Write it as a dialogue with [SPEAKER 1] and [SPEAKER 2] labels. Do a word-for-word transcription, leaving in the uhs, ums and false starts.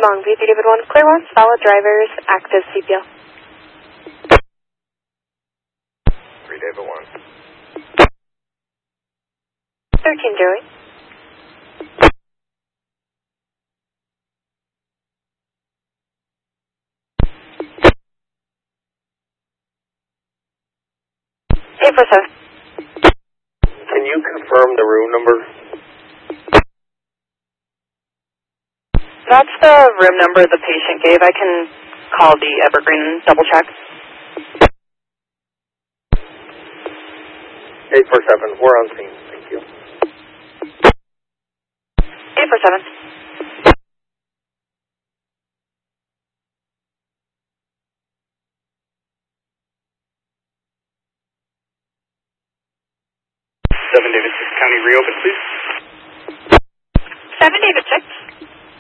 [SPEAKER 1] Longview, David one, clear one, solid drivers, active C P L.
[SPEAKER 2] three David one.
[SPEAKER 1] thirteen Joey. eight four seven.
[SPEAKER 2] Can you confirm the room number?
[SPEAKER 3] That's the room number the patient gave. I can call the Evergreen and double check.
[SPEAKER 2] eight four seven, we're on scene. Thank you.
[SPEAKER 3] eight four seven.
[SPEAKER 2] seven David six County reopen.